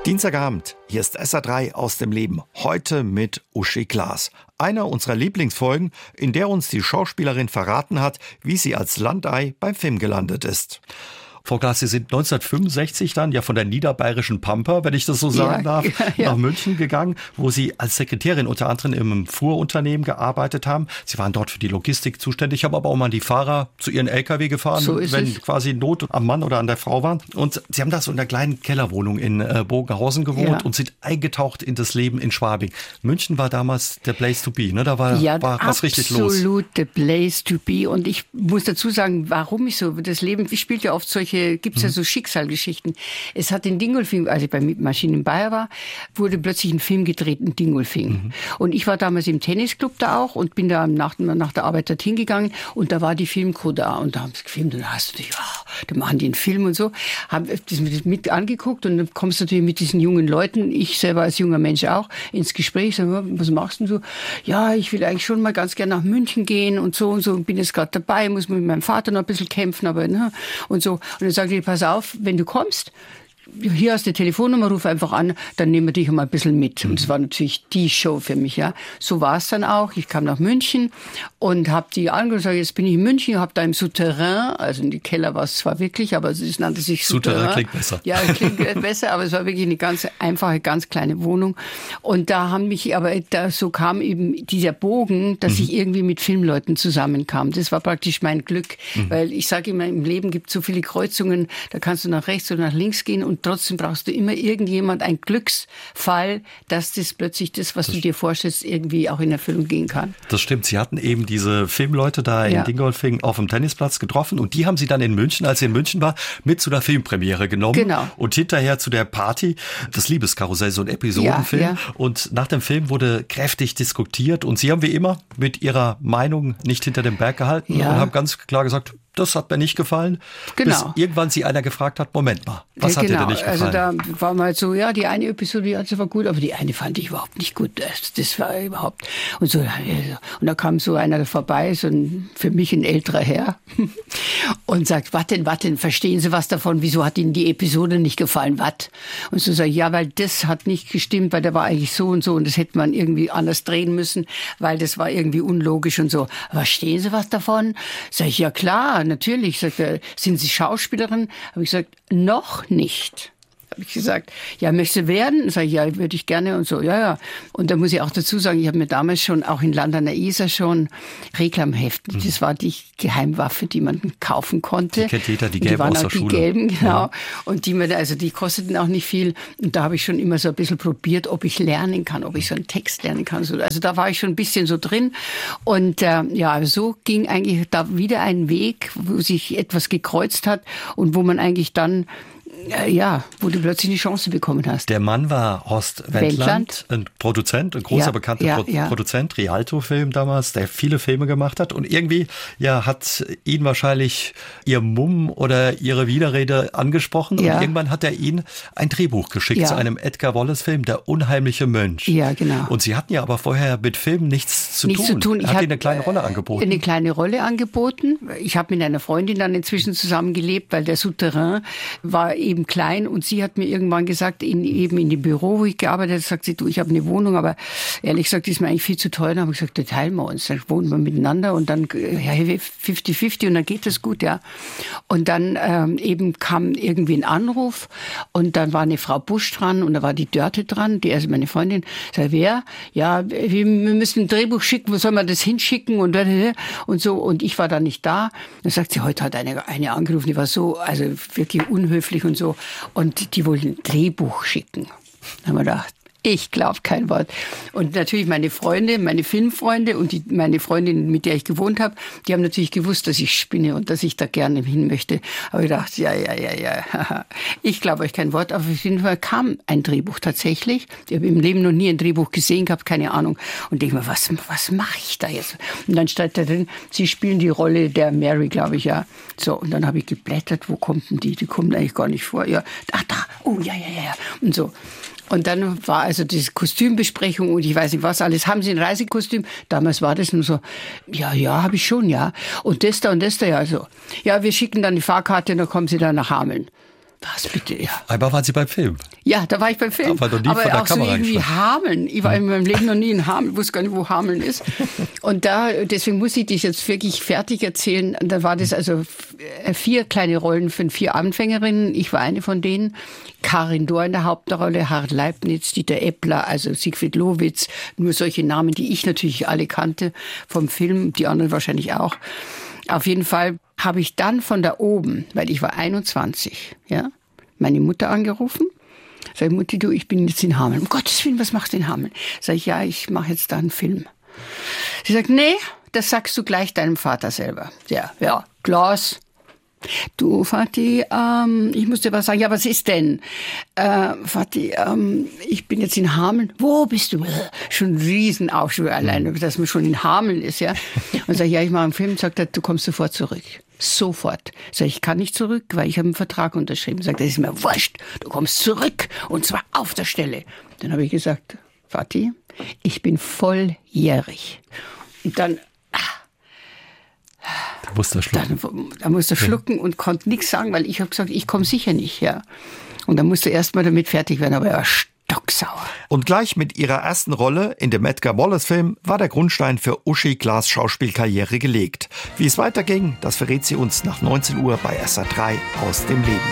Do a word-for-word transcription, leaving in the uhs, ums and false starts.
Dienstagabend, hier ist S R drei aus dem Leben. Heute mit Uschi Glas. Einer unserer Lieblingsfolgen, in der uns die Schauspielerin verraten hat, wie sie als Landei beim Film gelandet ist. Frau Glas, Sie sind neunzehnhundertfünfundsechzig dann ja von der niederbayerischen Pampa, wenn ich das so sagen ja, darf, ja, ja. nach München gegangen, wo Sie als Sekretärin unter anderem im Fuhrunternehmen gearbeitet haben. Sie waren dort für die Logistik zuständig, haben aber auch mal die Fahrer zu ihren L K W gefahren, so ist wenn es. quasi Not am Mann oder an der Frau waren. Und Sie haben da so in einer kleinen Kellerwohnung in äh, Bogenhausen gewohnt Ja. und sind eingetaucht in das Leben in Schwabing. München war damals der Place to be, ne? Da war, Ja, war was richtig los. absolut the place to be. Und ich muss dazu sagen, warum ich so, das Leben, ich spiele ja oft solche, gibt's ja so Schicksalgeschichten. Es hat in Dingolfing, als ich bei Maschinen in Bayer war, wurde plötzlich ein Film gedreht in Dingolfing. Mhm. Und ich war damals im Tennisclub da auch und bin da nach, nach der Arbeit dorthin gegangen und da war die Filmcrew da und da haben sie gefilmt und da hast du dich, oh, da machen die einen Film und so, haben das mit angeguckt und dann kommst du natürlich mit diesen jungen Leuten, ich selber als junger Mensch auch, ins Gespräch, sag, was machst du denn so? Ja, ich will eigentlich schon mal ganz gerne nach München gehen und so und so und bin jetzt gerade dabei, muss mit meinem Vater noch ein bisschen kämpfen, aber ne, und so. Und dann sage ich, pass auf, wenn du kommst, hier hast du die Telefonnummer, ruf einfach an, dann nehmen wir dich mal ein bisschen mit. Und das war natürlich die Show für mich, ja. So war es dann auch. Ich kam nach München und habe die angerufen und gesagt, jetzt bin ich in München, habe da im Souterrain, also in die Keller war es zwar wirklich, aber es nannte sich Souterrain. Souterrain klingt besser. Ja, klingt besser, aber es war wirklich eine ganz einfache, ganz kleine Wohnung. Und da haben mich, aber da so kam eben dieser Bogen, dass mhm. ich irgendwie mit Filmleuten zusammenkam. Das war praktisch mein Glück, mhm. weil ich sage immer, im Leben gibt es so viele Kreuzungen, da kannst du nach rechts oder nach links gehen und trotzdem brauchst du immer irgendjemand, ein Glücksfall, dass das plötzlich das, was das du dir vorstellst, irgendwie auch in Erfüllung gehen kann. Das stimmt. Sie hatten eben diese Filmleute da in ja. Dingolfing auf dem Tennisplatz getroffen und die haben Sie dann in München, als sie in München war, mit zu der Filmpremiere genommen. Genau. Und hinterher zu der Party, das Liebeskarussell, so ein Episodenfilm. Ja, ja. Und nach dem Film wurde kräftig diskutiert und Sie haben wie immer mit Ihrer Meinung nicht hinter dem Berg gehalten ja. und haben ganz klar gesagt, das hat mir nicht gefallen. Genau. Bis irgendwann Sie einer gefragt hat, Moment mal, was ja, genau. hat dir denn nicht gefallen? Also da war mal so, ja, die eine Episode, die also war gut, aber die eine fand ich überhaupt nicht gut. Das, das war überhaupt, und so, und da kam so einer vorbei, so ein, für mich ein älterer Herr, und sagt, was denn, was denn, verstehen Sie was davon? Wieso hat Ihnen die Episode nicht gefallen? Was? Und so sage ich, ja, weil das hat nicht gestimmt, weil der war eigentlich so und so und das hätte man irgendwie anders drehen müssen, weil das war irgendwie unlogisch und so. Verstehen Sie was davon? Sag ich, ja klar, natürlich. Sagt er, sind Sie Schauspielerin? Habe ich gesagt, noch nicht. Habe ich gesagt, ja, möchte werden? Sag ich, ja, würde ich gerne und so, ja, ja. Und da muss ich auch dazu sagen, ich habe mir damals schon, auch in Land an der Isar schon Reklamheften, mhm. das war die Geheimwaffe, die man kaufen konnte. Die kennt jeder, die gelben aus der Schule. Die gelben, genau. Ja. Und die, also die kosteten auch nicht viel. Und da habe ich schon immer so ein bisschen probiert, ob ich lernen kann, ob ich so einen Text lernen kann. Also da war ich schon ein bisschen so drin. Und äh, ja, so ging eigentlich da wieder ein Weg, wo sich etwas gekreuzt hat und wo man eigentlich dann ja, wo du plötzlich eine Chance bekommen hast. Der Mann war Horst Wendland, Wendland. ein Produzent, ein großer ja, bekannter ja, Pro- ja. Produzent, Rialto-Film damals, der viele Filme gemacht hat. Und irgendwie ja, hat ihn wahrscheinlich ihr Mumm oder ihre Widerrede angesprochen. Ja. Und irgendwann hat er ihn ein Drehbuch geschickt ja. zu einem Edgar Wallace-Film, Der unheimliche Mönch. Ja, genau. Und Sie hatten ja aber vorher mit Filmen nichts zu nichts tun. Zu tun. Er ich hat hat Ihnen eine kleine Rolle angeboten. Eine kleine Rolle angeboten. Ich habe mit einer Freundin dann inzwischen zusammengelebt, weil der Souterrain war eben klein und sie hat mir irgendwann gesagt, in, eben in dem Büro, wo ich gearbeitet habe, sagt sie, du, ich habe eine Wohnung, aber ehrlich gesagt, die ist mir eigentlich viel zu teuer. Dann habe ich gesagt, da teilen wir uns, dann wohnen wir miteinander und dann ja, fünfzig fünfzig und dann geht das gut, ja. Und dann ähm, eben kam irgendwie ein Anruf und dann war eine Frau Busch dran und da war die Dörte dran, die also meine Freundin. Sag, wer? Ja, wir, wir müssen ein Drehbuch schicken, wo soll man das hinschicken und und so. Und ich war da nicht da. Dann sagt sie, heute hat eine, eine angerufen, die war so, also wirklich unhöflich und so. Und die wollten ein Drehbuch schicken. Da haben wir gedacht, ich glaube kein Wort. Und natürlich meine Freunde, meine Filmfreunde und die, meine Freundin, mit der ich gewohnt habe, die haben natürlich gewusst, dass ich spinne und dass ich da gerne hin möchte. Aber ich dachte, ja, ja, ja, ja. Ich glaube euch kein Wort. Aber auf jeden Fall kam ein Drehbuch tatsächlich. Ich habe im Leben noch nie ein Drehbuch gesehen gehabt, keine Ahnung. Und denke mir, was, was mache ich da jetzt? Und dann stand da drin, sie spielen die Rolle der Mary, glaube ich, ja. So, und dann habe ich geblättert, wo kommt denn die? Die kommt eigentlich gar nicht vor. Ja, ach da, oh, ja, ja, ja, ja. Und so. Und dann war also diese Kostümbesprechung und ich weiß nicht was alles. Haben Sie ein Reisekostüm? Damals war das nur so, ja, ja, habe ich schon, ja. Und das da und das da, ja, so. Ja, wir schicken dann die Fahrkarte und dann kommen Sie dann nach Hameln. Was bitte, ja. Einmal waren Sie beim Film. Ja, da war ich beim Film. Aber noch nie Aber von der auch so Kamera irgendwie geschaut. Hameln. Ich war in meinem Leben noch nie in Hameln, wusste gar nicht, wo Hameln ist. Und da, deswegen muss ich dich jetzt wirklich fertig erzählen. Und da war das also vier kleine Rollen von vier Anfängerinnen. Ich war eine von denen. Karin Dohr in der Hauptrolle, Harald Leibniz, Dieter Eppler, also Siegfried Lowitz. Nur solche Namen, die ich natürlich alle kannte vom Film, die anderen wahrscheinlich auch. Auf jeden Fall habe ich dann von da oben, weil ich war einundzwanzig, ja, meine Mutter angerufen. Sag ich, Mutti, du, ich bin jetzt in Hameln. Um Gottes Willen, was machst du in Hameln? Sag ich, ja, ich mache jetzt da einen Film. Sie sagt, nee, das sagst du gleich deinem Vater selber. Ja, ja, Klaas. Du, Vati, ähm, ich muss dir was sagen. Ja, was ist denn? Äh, Vati, ähm, ich bin jetzt in Hameln. Wo bist du? Schon ein Riesenaufschwung alleine, dass man schon in Hameln ist, ja. Und sag ich, ja, ich mache einen Film. Sagt er, du kommst sofort zurück. Sofort. Sag ich, ich kann nicht zurück, weil ich habe einen Vertrag unterschrieben. Sagt er, das ist mir wurscht. Du kommst zurück und zwar auf der Stelle. Dann habe ich gesagt, Vati, ich bin volljährig. Und dann Da musste er schlucken. Dann, da musste er schlucken und konnte nichts sagen, weil ich habe gesagt, ich komme sicher nicht. Ja. Und dann musste er erst mal damit fertig werden, aber er war stocksauer. Und gleich mit ihrer ersten Rolle in dem Edgar Wallace-Film war der Grundstein für Uschi Glas' Schauspielkarriere gelegt. Wie es weiterging, das verrät sie uns nach neunzehn Uhr bei S R drei aus dem Leben.